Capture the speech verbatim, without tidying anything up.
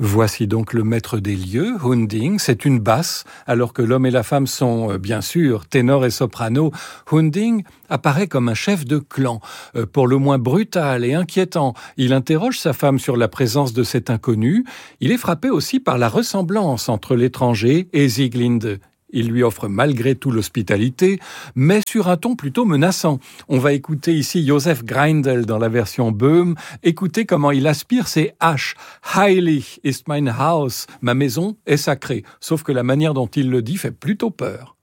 Voici donc le maître des lieux, Hunding, c'est une basse, alors que l'homme et la femme sont, euh, bien sûr, ténor et soprano. Hunding apparaît comme un chef de clan, euh, pour le moins brutal et inquiétant. Il interroge sa femme sur la présence de cet inconnu. Il est frappé aussi par la ressemblance entre l'étranger et Sieglinde. Il lui offre malgré tout l'hospitalité, mais sur un ton plutôt menaçant. On va écouter ici Joseph Greindl dans la version Böhm. Écoutez comment il aspire ses H. Heilig ist mein Haus. Ma maison est sacrée. Sauf que la manière dont il le dit fait plutôt peur.